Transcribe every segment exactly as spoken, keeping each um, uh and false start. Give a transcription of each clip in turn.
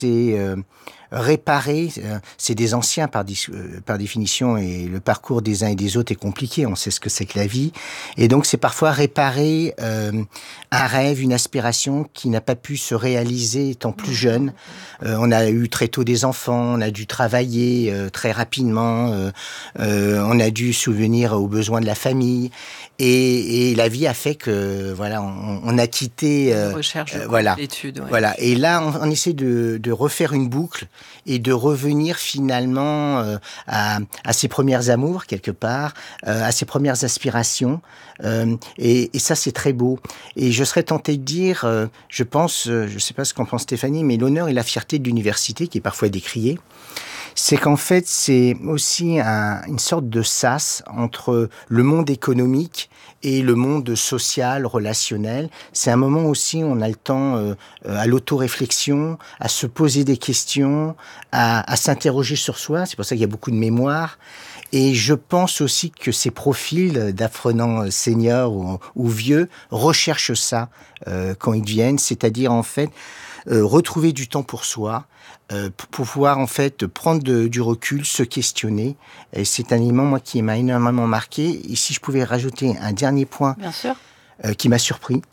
c'est euh, réparer, euh, c'est des anciens par, euh, par définition, et le parcours des uns et des autres est compliqué, on sait ce que c'est que la vie, et donc c'est parfois réparer euh, un rêve, une aspiration qui n'a pas pu se réaliser étant plus jeune. Euh, on a eu très tôt des enfants, on a dû travailler euh, très rapidement, euh, euh, on a dû souvenir aux besoins de la famille, et, et la vie a fait que voilà, on, on a quitté euh, recherche de euh, voilà, l'étude, ouais. voilà, et là on, on essaie de, de refaire une boucle et de revenir finalement euh, à, à ses premières amours quelque part, euh, à ses premières aspirations, euh, et, et ça c'est très beau. Et je serais tenté de dire, euh, je pense, euh, je ne sais pas ce qu'en pense Stéphanie, mais l'honneur et la fierté de l'université, qui est parfois décriée, c'est qu'en fait c'est aussi un, une sorte de sas entre le monde économique et le monde social, relationnel. C'est un moment aussi où on a le temps euh, à l'autoréflexion, à se poser des questions, à, à s'interroger sur soi. C'est pour ça qu'il y a beaucoup de mémoire. Et je pense aussi que ces profils d'apprenants seniors ou, ou vieux recherchent ça euh, quand ils viennent, c'est-à-dire en fait euh, retrouver du temps pour soi, euh, pour pouvoir en fait prendre de, du recul, se questionner. Et c'est un élément moi qui m'a énormément marqué. Et si je pouvais rajouter un dernier point, bien sûr, euh, qui m'a surpris,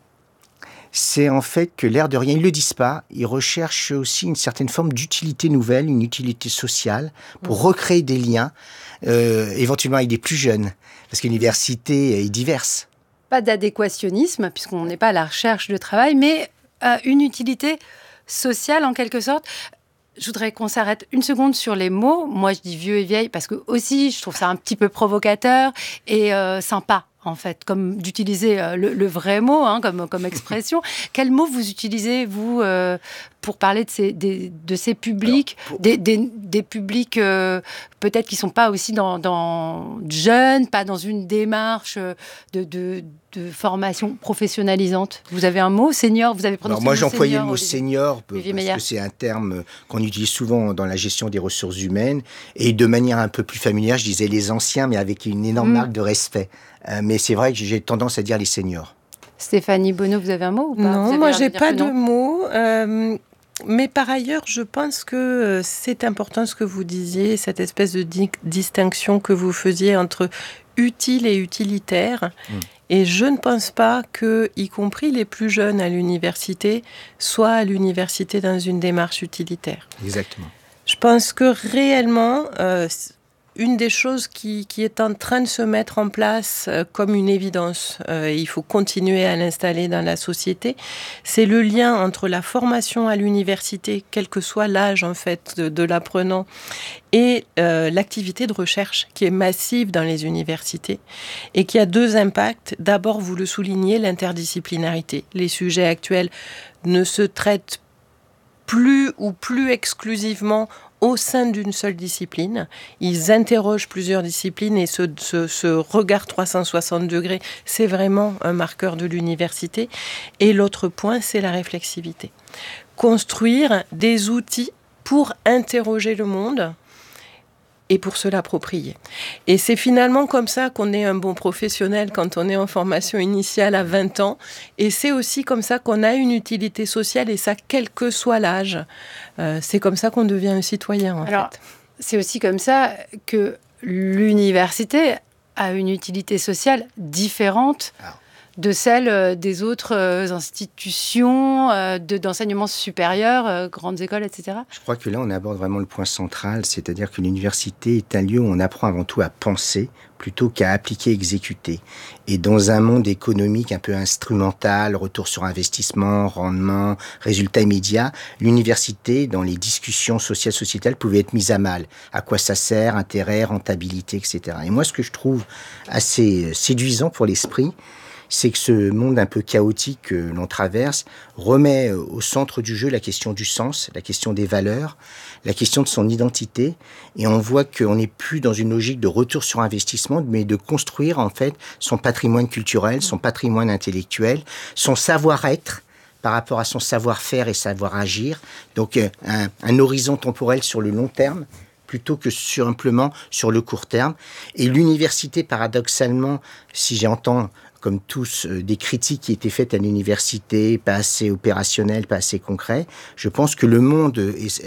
c'est en fait que l'air de rien, ils ne le disent pas, ils recherchent aussi une certaine forme d'utilité nouvelle, une utilité sociale, pour mmh. recréer des liens, euh, éventuellement avec des plus jeunes, parce que l'université est diverse. Pas d'adéquationnisme, puisqu'on n'est pas à la recherche de travail, mais euh, une utilité sociale en quelque sorte. Je voudrais qu'on s'arrête une seconde sur les mots. Moi, je dis vieux et vieille parce que aussi, je trouve ça un petit peu provocateur et euh, sympa, en fait, comme d'utiliser euh, le, le vrai mot hein, comme, comme expression. Quel mot vous utilisez, vous, euh, pour parler de ces, des, de ces publics, Alors, pour... des, des, des publics euh, peut-être qui ne sont pas aussi dans, dans jeunes, pas dans une démarche de... de de formation professionnalisante. Vous avez un mot, senior, vous avez prononcé Moi, le mot j'employais senior, le mot Olivier, senior parce Meyer. que c'est un terme qu'on utilise souvent dans la gestion des ressources humaines. Et de manière un peu plus familière, je disais les anciens, mais avec une énorme mmh. marque de respect. Euh, mais c'est vrai que j'ai tendance à dire les seniors. Stéphanie Bonneau, vous avez un mot ou pas? Non, moi, j'ai pas de mot. Euh... Mais par ailleurs, je pense que c'est important ce que vous disiez, cette espèce de di- distinction que vous faisiez entre utile et utilitaire. Mmh. Et je ne pense pas que, y compris les plus jeunes à l'université, soient à l'université dans une démarche utilitaire. Exactement. Je pense que réellement, euh, une des choses qui, qui est en train de se mettre en place euh, comme une évidence, euh, il faut continuer à l'installer dans la société, c'est le lien entre la formation à l'université, quel que soit l'âge en fait de, de l'apprenant, et euh, l'activité de recherche qui est massive dans les universités et qui a deux impacts. D'abord, vous le soulignez, l'interdisciplinarité. Les sujets actuels ne se traitent plus ou plus exclusivement au sein d'une seule discipline. Ils interrogent plusieurs disciplines et ce, ce, ce regard trois cent soixante degrés, c'est vraiment un marqueur de l'université. Et l'autre point, c'est la réflexivité. Construire des outils pour interroger le monde et pour se l'approprier. Et c'est finalement comme ça qu'on est un bon professionnel quand on est en formation initiale à vingt ans. Et c'est aussi comme ça qu'on a une utilité sociale, et ça, quel que soit l'âge. Euh, c'est comme ça qu'on devient un citoyen, en Alors, fait. C'est aussi comme ça que l'université a une utilité sociale différente Alors. de celle des autres institutions de, d'enseignement supérieur, grandes écoles, et cetera. Je crois que là, on aborde vraiment le point central, c'est-à-dire que l'université est un lieu où on apprend avant tout à penser plutôt qu'à appliquer, exécuter. Et dans un monde économique un peu instrumental, retour sur investissement, rendement, résultats immédiats, l'université, dans les discussions sociales, sociétales, pouvait être mise à mal. À quoi ça sert, intérêt, rentabilité, et cetera. Et moi, ce que je trouve assez séduisant pour l'esprit, c'est que ce monde un peu chaotique que l'on traverse remet au centre du jeu la question du sens, la question des valeurs, la question de son identité. Et on voit qu'on n'est plus dans une logique de retour sur investissement, mais de construire en fait son patrimoine culturel, son patrimoine intellectuel, son savoir-être par rapport à son savoir-faire et savoir-agir. Donc un, un horizon temporel sur le long terme, plutôt que simplement sur le court terme. Et l'université, paradoxalement, si j'entends comme tous, euh, des critiques qui étaient faites à l'université, pas assez opérationnelles, pas assez concrets. Je pense que le monde est,